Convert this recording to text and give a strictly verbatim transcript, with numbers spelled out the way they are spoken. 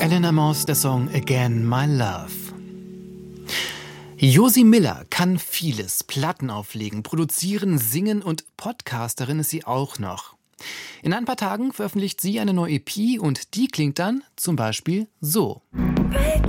Eleanor Moss, der Song Again My Love. Josie Miller kann vieles. Platten auflegen, produzieren, singen und Podcasterin ist sie auch noch. In ein paar Tagen veröffentlicht sie eine neue E P und die klingt dann zum Beispiel so. Break